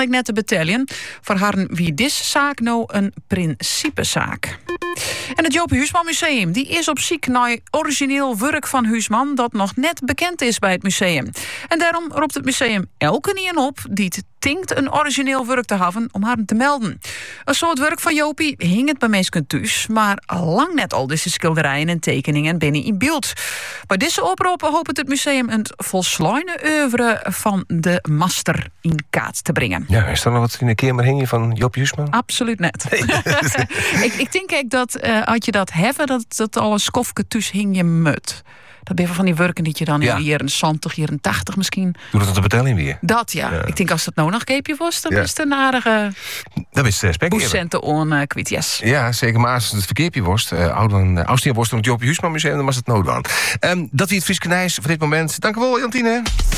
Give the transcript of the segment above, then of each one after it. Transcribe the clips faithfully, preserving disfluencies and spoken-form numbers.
ik net te betellen. Voor haar wie dis zaak nou een principezaak. En het Joop Huusman Museum die is op zoek naar origineel werk van Huusman dat nog net bekend is bij het museum. En daarom roept het museum elke nien op die het tinkt een origineel werk te hebben om haar te melden. Een soort werk van Jopie hing het bij mensen thuis, maar lang net al deze schilderijen en tekeningen binnen in beeld. Bij deze oproepen hoopt het museum een volsluine oeuvre van de master in kaart te brengen. Ja, is er nog wat in de kamer hing van Joop Huusman? Absoluut net. ik, ik denk ook dat uh, als je dat hebben, dat, dat al een skofke thuis hing je mut. Dat ben je van die werken die je dan ja. in de jaren zestig, jaren tachtig misschien. Doe dat op de betelling weer. Dat ja. ja. Ik denk als dat nou nog keepje was, dan ja. is het een aardige dat is uh, boecenten on uh, kwijt, yes. Ja, zeker. Maar als het verkeerpje was, uh, Oudstien was van het Joop Huusman Museum, dan was het nood aan. Um, dat wie het Frieske Nijs voor dit moment. Dank u wel, Jantine.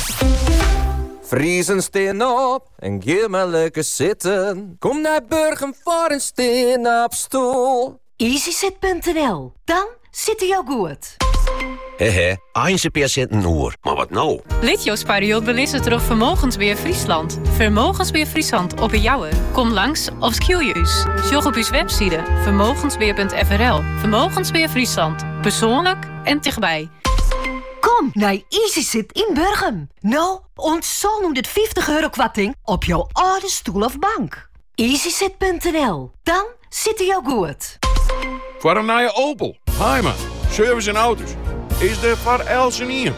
Friesen steen op en geef me lekker zitten. Kom naar Burgum voor een steen op stoel. easysit punt n l. Dan zit hij jou goed. Hehe, eindje per cent een oer. Maar wat nou? Litjos-periode belissen terug Vermogensbeheer Friesland. Vermogensbeheer Friesland op een jouwer. Kom langs of skiel je us. Sjog op uw website vermogensbeheer punt f r l. Vermogensbeheer Friesland. Persoonlijk en dichtbij. Kom naar easysit in Burgum. Nou, ontzol honderd vijftig euro kwarting op jouw oude stoel of bank. easysit punt n l. Dan zit hij jou goed. Voor een nieuwe Opel, Heima, service en auto's. Is er voor Elsenien.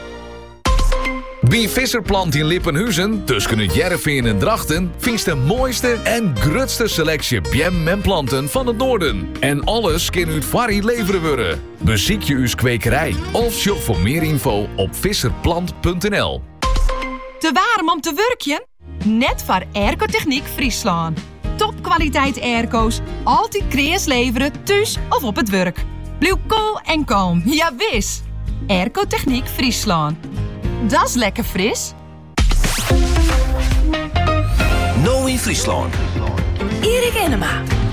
Bij Visserplant in Lippenhuizen, tussen het Jervin en Drachten, vindt de mooiste en grootste selectie bjem en planten van het noorden. En alles kan uit Varrie leveren worden. Beziek je uw kwekerij of shop voor meer info op visserplant punt n l. Te warm om te werkjen? Net voor Airco-techniek Friesland. Topkwaliteit airco's, altijd kreas leveren, thuis of op het werk. Blijf cool en kalm, ja wis. Airco-techniek Friesland. Dat is lekker fris. Nou in Friesland. Erik Enema.